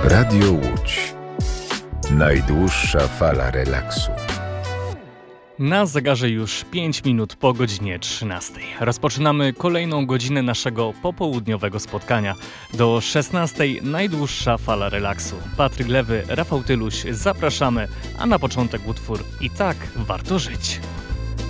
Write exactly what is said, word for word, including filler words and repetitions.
Radio Łódź. Najdłuższa fala relaksu. Na zegarze już pięć minut po godzinie trzynastej. Rozpoczynamy kolejną godzinę naszego popołudniowego spotkania. Do szesnastej najdłuższa fala relaksu. Patryk Lewy, Rafał Tyluś, zapraszamy, a na początek utwór I tak warto żyć.